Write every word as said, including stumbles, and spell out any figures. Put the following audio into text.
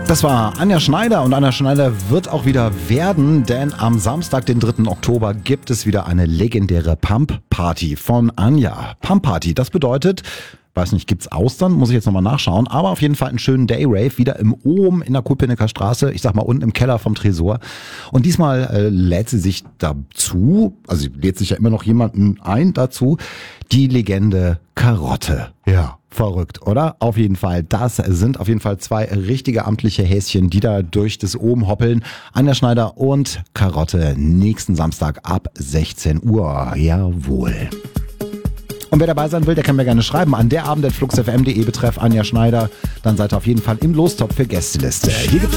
Das war Anja Schneider und Anja Schneider wird auch wieder werden, denn am Samstag, den dritten Oktober, gibt es wieder eine legendäre Pump-Party von Anja. Pump-Party, das bedeutet, weiß nicht, gibt's Austern? Muss ich jetzt nochmal nachschauen. Aber auf jeden Fall einen schönen Day-Rave wieder im Ohm in der Kulpenecker Straße. Ich sag mal unten im Keller vom Tresor. Und diesmal äh, lädt sie sich dazu, also sie lädt sich ja immer noch jemanden ein dazu, die Legende Karotte. Ja, verrückt, oder? Auf jeden Fall. Das sind auf jeden Fall zwei richtige amtliche Häschen, die da durch das Ohm hoppeln. Anja Schneider und Karotte nächsten Samstag ab sechzehn Uhr. Jawohl. Und wer dabei sein will, der kann mir gerne schreiben an derabend at fluxfm punkt de betreff Anja Schneider. Dann seid ihr auf jeden Fall im Lostopf für Gästeliste. Hier gibt's